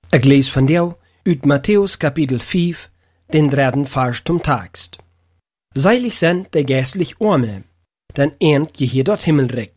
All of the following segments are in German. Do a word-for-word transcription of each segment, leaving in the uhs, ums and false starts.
Ik lees van jou uit Matthäus kapitel vijf, den derde vers zum Text. Seilig sind die geistlich Arme, denn ernt je hier dort Himmelreich.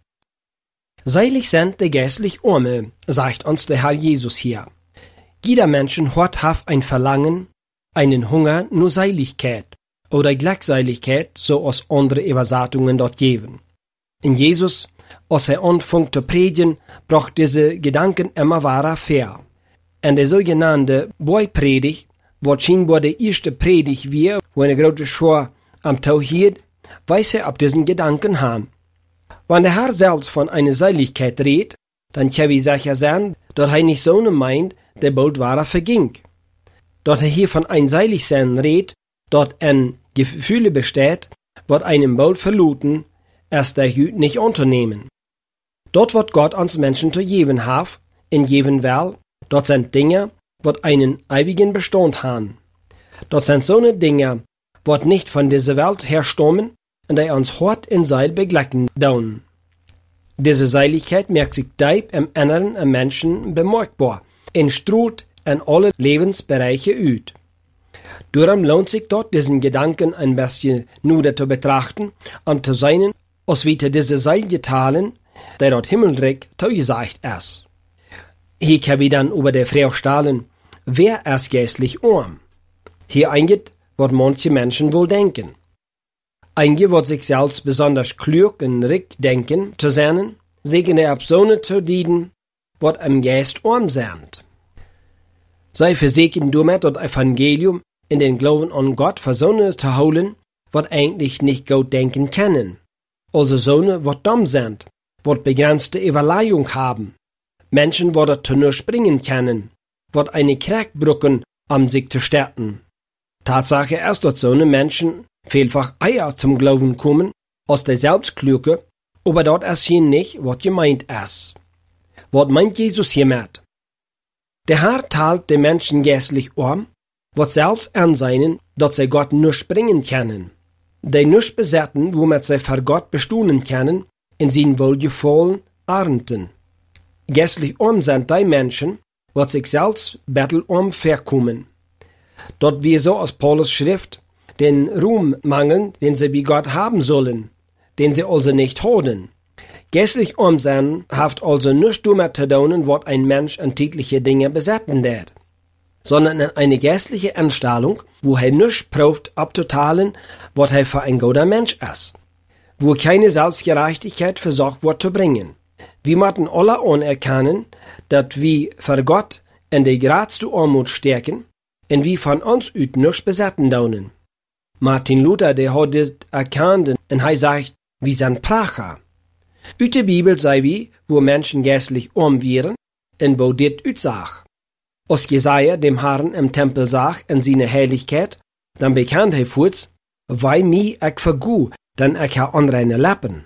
Seilig sind die geistlich Arme, sagt uns der Herr Jesus hier. Jeder Mensch hat haft ein Verlangen, einen Hunger nur Seiligkeit oder Glückseiligkeit, so aus andere Übersetzungen dort geben. In Jesus, als er anfängt zu predigen, braucht diese Gedanken immer wahrer fair. En de zogenaamde Boy-predigt, wat scheinbar de eerste predigt weer, wo eine grote Schar am Tauhid, weist er ab diesen Gedanken an. Wenn der Herr selbst von einer Seiligkeit redet, dann kann ich sicher sein, dass er nicht so meint, der bald wahrer verging. Dass er hier von ein Seiligsein redet, dort ein Gefühle besteht, wird einem bald verluten, erst der Hüt nicht unternehmen. Dort wird Gott uns Menschen zu geben hat, in geben will, dort sind Dinge, wat einen ewigen Bestand haben. Dort sind so ne Dinge, wat nicht von dieser Welt herstammen und die uns hart in Seil begleiten dauern. Diese Seiligkeit merkt sich deep im Inneren am Menschen bemerkbar und strahlt in alle Lebensbereiche uit. Darum lohnt sich dort diesen Gedanken ein bisschen nur zu betrachten und zu sein, als wir diese Seilgetalen, die dort Himmelreich zugesagt ist. Hier kann wir dann über die Frage stellen, wer ist geistlich arm? Hier eingeht, was manche Menschen wohl denken. Einige wird sich selbst besonders klug und rick denken zu sein, sich der Personen zu dienen, was am Geist arm sind. Sei versuchen damit das Evangelium in den Glauben an Gott für Söhne zu holen, was eigentlich nicht gut denken können. Also Söhne, was dumm sind, was begrenzte Überlegung haben. Menschen, die dort nur springen können, wird eine Kraft brücken, um sich zu stärken. Tatsache ist, dass so eine Menschen vielfach eher zum Glauben kommen, als der Selbstkluge, aber dort ist hier nicht, was gemeint ist. Was meint Jesus hiermit? Der Herr teilt den Menschen geistlich arm, was selbst anseinen, dass sie Gott nur springen können. Die nicht besetzen, womit sie für Gott bestuhlen können, in seinen wohlgefallen ernten. Geistlich arm sind die Menschen, die sich selbst bettelarm verkommen. Dort wir so aus Paulus Schrift den Ruhm mangeln, den sie bei Gott haben sollen, den sie also nicht haben. Geistlich arm sein haft also nicht damit zu tun, was ein Mensch an tägliche Dinge besetzen wird, sondern in eine geistliche Einstellung, wo er nicht prüft abzuteilen, was er für ein guter Mensch ist, wo keine Selbstgerechtigkeit versucht wird zu bringen. Wir müssen alle anerkennen, dass wir für Gott in der größten Armut stärken und wir von uns uit nichts besetzen daunen. Martin Luther, der hat das erkannt und er sagt, wir sind Pracher. Uit der Bibel sei wie, wo Menschen geistlich arm wären und wo dit utsag. Als Jesaja dem Herrn im Tempel sagt in seiner Heiligkeit, dann bekannt er kurz, weil mi ich vergu, dann ich ha unreine Lappen.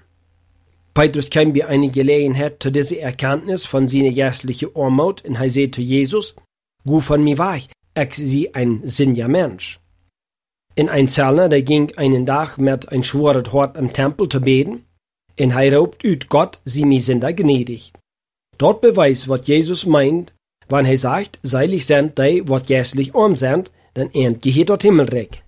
Petrus kam bei einer Gelegenheit zu dieser Erkenntnis von seiner geistlichen Armut und er sagt zu Jesus, Gu von mir weich, ich sie ein sinniger Mensch. In ein Zellner, der ging einen Tag mit ein schworet Hort im Tempel zu beten, und er robt ut Gott, sie mi sind da gnädig. Dort beweist, was Jesus meint, wenn er sagt, seilig sind die, was geistlich arm sind, dann ernt je dort Himmelreich.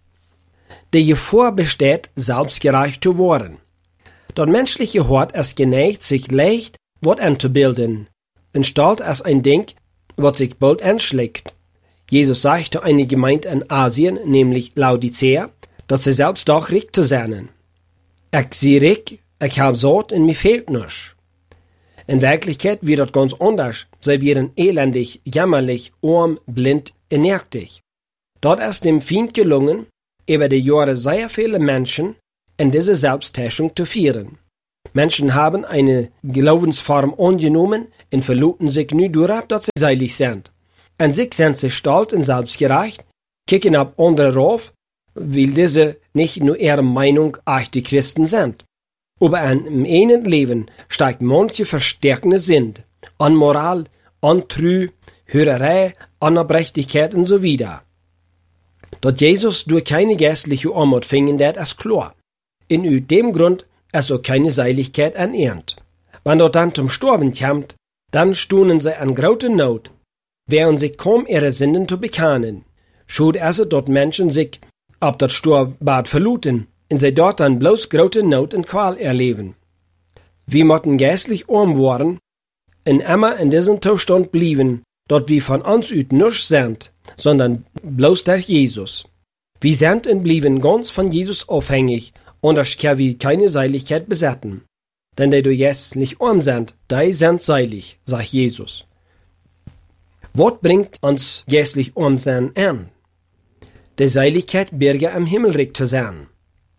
Der Gefahr besteht, selbstgerecht zu werden. Das menschliche Hort ist geneigt, sich leicht Wort anzubilden, anstatt als ein Ding, was sich bald anschlägt. Jesus sagt zu einer Gemeinde in Asien, nämlich Laodicea, dass sie selbst doch reich zu sein. Ich sie reich, ich hab Sort und mir fehlt nichts. In Wirklichkeit wird das ganz anders. Sie werden elendig, jämmerlich, arm, blind, energisch. Dort ist dem Feind gelungen, über die Jahre sehr viele Menschen in diese Selbsttäuschung zu führen. Menschen haben eine Glaubensform angenommen und verluten sich nur durch, dass sie seilig sind. An sich sind sie stolz und selbstgerecht, kicken ab andere rauf, weil diese nicht nur ihre Meinung echte Christen sind. Aber im einen Leben steigt manche verstärkende Sinn, an Moral, an Trü, Hörerei, Anerbrechtigkeit und so weiter. Dass Jesus durch keine geistliche Armut fingen, das ist klar. In dem Grund ist auch keine Seiligkeit erernt. Wenn dort dann zum Sterben kommt, dann stunden sie an große Not. während sich kaum ihre Sünden zu bekennen. Schaut es, dort Menschen sich ab dat Storbad verluten, und sie dort dann bloß große Not und Qual erleben. Wir mochten geistlich arm worden, und immer in diesem Zustand blieben, dort wir von uns ut nicht sind, sondern bloß durch Jesus. Wir sind und blieben ganz von Jesus abhängig, anders können wir keine Seiligkeit besetzen. Denn die du geistlich arm sind, die sind seilig, sagt Jesus. Was bringt uns geistlich arm sein an? Die Seiligkeit, Bürger am Himmelreich zu sein.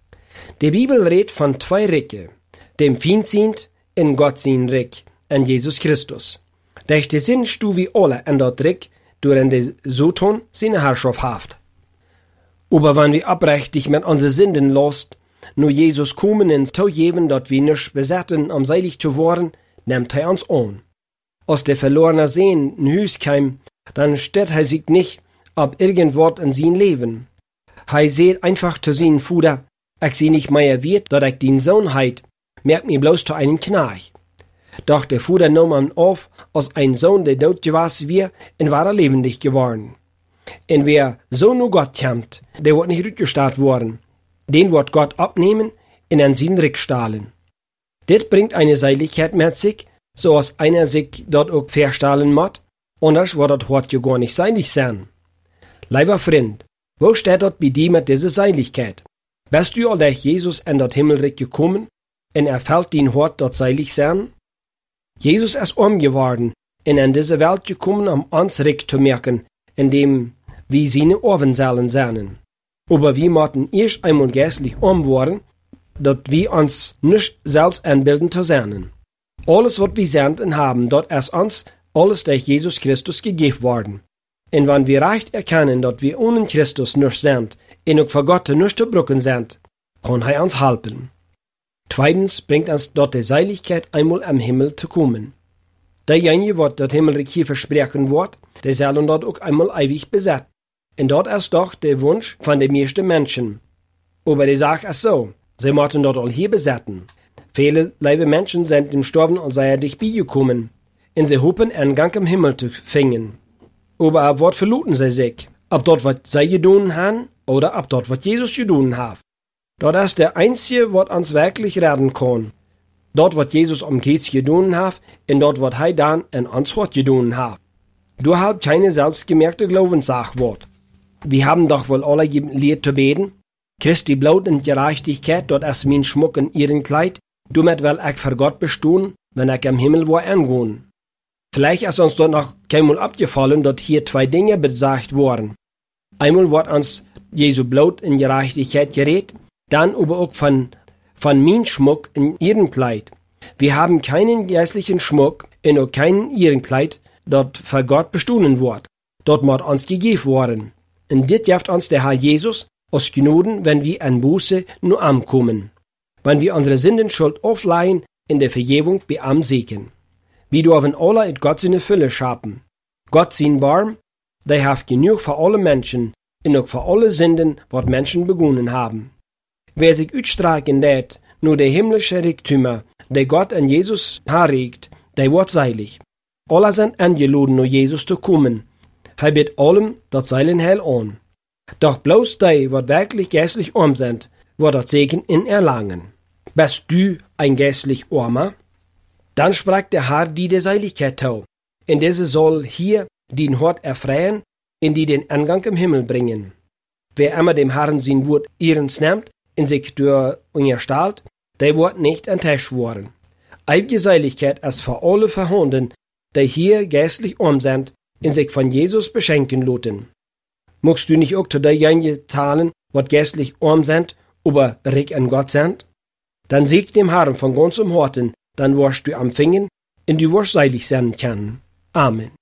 Die Bibel redet von zwei Reichen, dem Feindsinn in Gott sein Reich, an Jesus Christus. Durch die Sinn stu wie alle an dort Reich, durch die Soton seine Herrschaft haft. Aber wenn wir abrechtig mit unseren Sünden lost, nur Jesus kommen ins Tau geben, dort wir nicht besetzen, um seilig zu werden, nimmt er uns an. Aus der verlorenen Sehn in Hüs käm, dann steht er sich nicht ab irgendwort in sein Leben. Er seht einfach zu seinen Fuder, ich seh nicht mehr wird, dat ich den Sohn heit, merkt mir bloß zu einen Knarch. Doch der Fuder nahm ihn auf, als ein Sohn, der dort gewas wir, und war er lebendig geworden. Und wer so nur Gott kämmt, der wird nicht rückgestarrt worden. Den wird Gott abnehmen und an seinen Rick stahlen. Das bringt eine Seiligkeit mit sich, so als einer sich dort auch verstahlen muss, anders wird das Hort ja gar nicht seilig sein. Lieber Freund, wo steht dort bei dir mit dieser Seiligkeit? Bist du all durch Jesus in das Himmelreich gekommen und erfällt dein Hort dort seilig sein? Jesus ist arm geworden und in diese Welt gekommen, um uns Recht zu merken, indem wir seine Orvensälen sahnen. Aber wir mochten erst einmal geistlich arm werden, dat wir uns nicht selbst einbilden zu sein. Alles, was wir sind und haben, dort ist uns alles durch Jesus Christus gegeben worden. Und wenn wir recht erkennen, dass wir ohne Christus nicht sind, und auch für Gott nicht zu brücken sind, kann er uns helfen. Zweitens bringt uns dort die Seiligkeit, einmal am Himmel zu kommen. Derjenige, was das Himmelreich hier versprechen wird, der soll dort auch einmal ewig besetzt. Und dort ist doch der Wunsch von den meisten Menschen. Aber die Sache ist so, sie müssen dort all hier besetzen. Viele liebe Menschen sind im Sterben und seien dich beigekommen, und sie hoffen, einen Gang im Himmel zu finden. Aber ab was verluten sie sich? Ab dort, was sie getan haben, oder ab dort, was Jesus getan hat. Dort ist der Einzige, was uns wirklich retten kann. Dort, was Jesus am Kreuz getan hat, und dort, was er dann an uns Hort getan hat. Du hast keine selbstgemerkte Glaubenssachwort. Wir haben doch wohl alle gelehrt zu beten. Christi Blut und Gerechtigkeit, dort ist mein Schmuck in ihren Kleid. Damit will ich für Gott bestehen, wenn ich am Himmel wo angehen. Vielleicht ist uns dort noch keinmal abgefallen, dass hier zwei Dinge besagt wurden. Einmal wird uns Jesu Blut in Gerechtigkeit geredet, dann aber auch von, von mein Schmuck in ihrem Kleid. Wir haben keinen geistlichen Schmuck und auch keinen ihren Kleid, dort für Gott bestehen wird. Dort muss uns gegeben worden. Und dit jaft uns der Herr Jesus aus Gnoden, wenn wir an Buße nur ankommen. Wenn wir unsere Sündenschuld aufleihen, in der Vergebung bei am Segen. Wir dürfen alle in Gott seine Fülle schaffen. Gott sein Barm, der hat genug für alle Menschen, und auch für alle Sünden, was Menschen begonnen haben. Wer sich utstrecken lässt, nur der himmlische Reichtümer, der Gott an Jesus herregt, der wird seilig. Alle sind eingeladen, nur Jesus zu kommen. Er bietet allem das Seilen hell an. Doch bloß die, was wirklich geistlich arm sind, wird das Segen in erlangen. Bist du ein geistlich Armer? Dann sprach der Herr die der Seiligkeit tau. Und diese soll hier den Hort erfreien, in die den Angang im Himmel bringen. Wer immer dem Herrn sein Wort ihrens nimmt, in sich durch unterstellt, der wird nicht enttäuscht worden. Ewige Seiligkeit ist für alle vorhanden, die hier geistlich arm sind, in sich von Jesus beschenken lassen. Magst du nicht auch zu derjenigen zahlen, was geistlich arm sind, aber reich an Gott sind? Dann sieg dem Herrn von ganzem Herzen, dann wirst du empfangen, und du wirst seilig sein können. Amen.